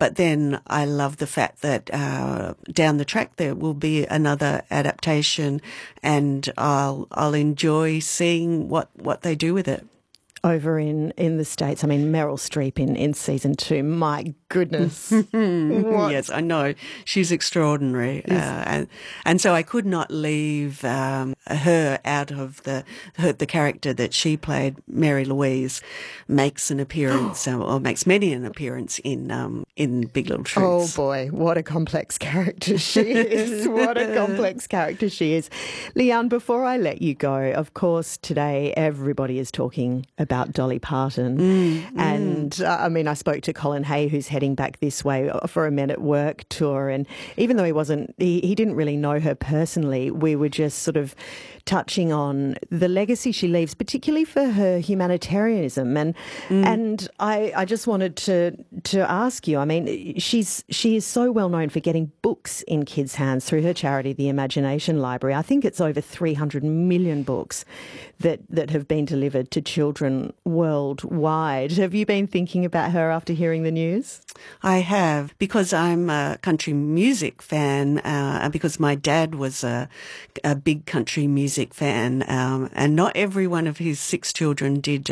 But then I love the fact that down the track there will be another adaptation, and I'll enjoy seeing what they do with it. Over in the States, I mean, Meryl Streep in season 2, my goodness. Yes, I know. She's extraordinary. And so I could not leave her out of the character that she played. Mary Louise makes an appearance, or makes many an appearance in Big Little Truths. Oh boy, what a complex character she is. What a complex character she is. Leanne, before I let you go, of course, today everybody is talking about Dolly Parton. And I mean, I spoke to Colin Hay, who's heading back this way for a Men at Work tour. And even though he didn't really know her personally, we were just sort of touching on the legacy she leaves, particularly for her humanitarianism. And I just wanted to ask you, I mean, she is so well known for getting books in kids' hands through her charity, the Imagination Library. I think it's over 300 million books that have been delivered to children worldwide. Have you been thinking about her after hearing the news? I have, because I'm a country music fan, and because my dad was a big country music fan, and not every one of his 6 children did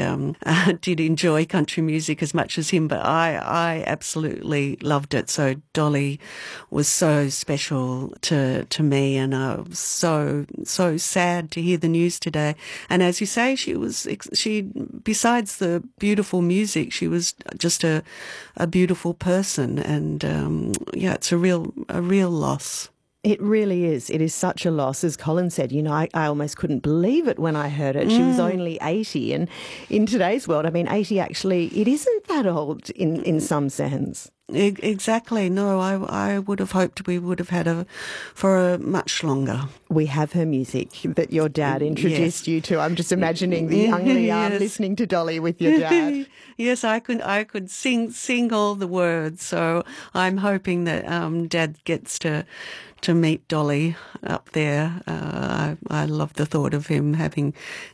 enjoy country music as much as him, but I absolutely loved it. So Dolly was so special to me, and I was so sad to hear the news today. And as you say, she besides the beautiful music, she was just a beautiful person, and it's a real loss. It really is. It is such a loss. As Colin said, you know, I almost couldn't believe it when I heard it. She was only 80, and in today's world, I mean, 80 actually, it isn't that old in some sense. Exactly. No, I would have hoped we would have had her for much longer. We have her music that your dad introduced you to. I'm just imagining the young Leanne listening to Dolly with your dad. Yes, I could sing all the words. So I'm hoping that Dad gets to meet Dolly up there. I love the thought of him having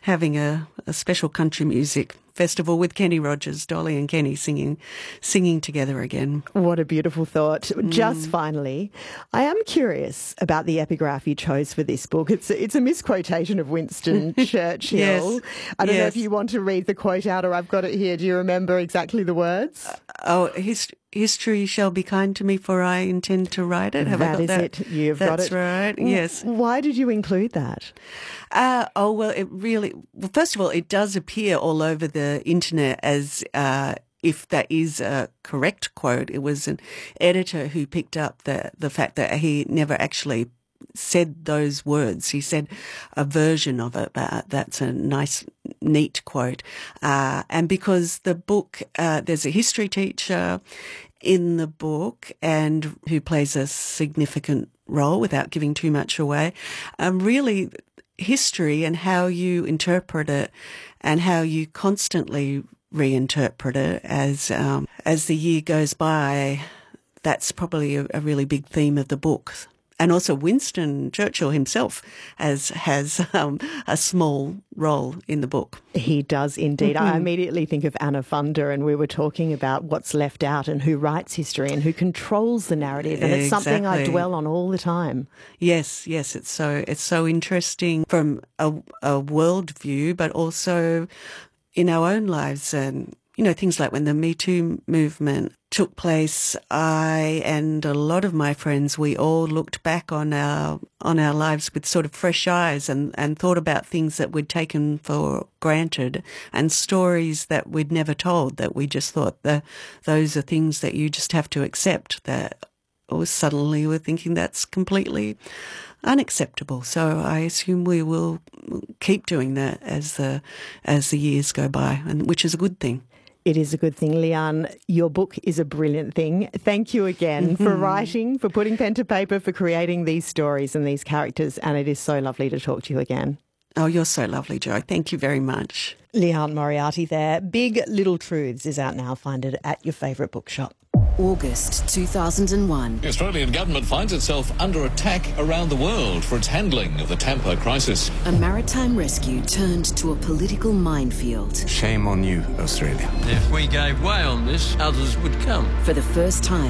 a special country music festival with Kenny Rogers, Dolly and Kenny singing together again. What a beautiful thought. Just finally, I am curious about the epigraph you chose for this book. It's a misquotation of Winston Churchill. Yes. I don't know if you want to read the quote out, or I've got it here. Do you remember exactly the words? History shall be kind to me, for I intend to write it. Have I got that? That is it. You've got it. That's right, yes. Why did you include that? First of all, it does appear all over the internet as if that is a correct quote. It was an editor who picked up the fact that he never actually said those words. He said a version of it, but that's a nice, neat quote. And because the book, there's a history teacher in the book and who plays a significant role without giving too much away. Really, history and how you interpret it and how you constantly reinterpret it as the year goes by, that's probably a really big theme of the book. And also Winston Churchill himself has a small role in the book. He does indeed. I immediately think of Anna Funder, and we were talking about what's left out and who writes history and who controls the narrative. And it's something I dwell on all the time. Yes, it's so interesting from a world view, but also in our own lives. And you know, things like when the Me Too movement took place, I and a lot of my friends, we all looked back on our lives with sort of fresh eyes and thought about things that we'd taken for granted and stories that we'd never told, that we just thought that those are things that you just have to accept, that suddenly we're thinking that's completely unacceptable. So I assume we will keep doing that as the years go by, and which is a good thing. It is a good thing. Leanne, your book is a brilliant thing. Thank you again for writing, for putting pen to paper, for creating these stories and these characters. And it is so lovely to talk to you again. Oh, you're so lovely, Jo. Thank you very much. Leanne Moriarty there. Big Little Truths is out now. Find it at your favourite bookshop. August 2001. The Australian government finds itself under attack around the world for its handling of the Tampa crisis. A maritime rescue turned to a political minefield. Shame on you, Australia. If we gave way on this, others would come. For the first time